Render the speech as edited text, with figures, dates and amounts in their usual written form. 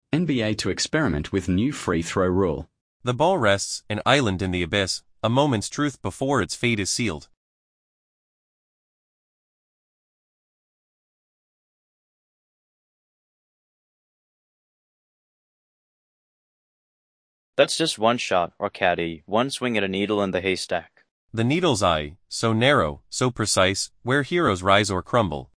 NBA to experiment with new free throw rule. The ball rests, an island in the abyss, a moment's truth before its fate is sealed. That's just one shot, or caddy, one swing at a needle in the haystack. The needle's eye, so narrow, so precise, where heroes rise or crumble.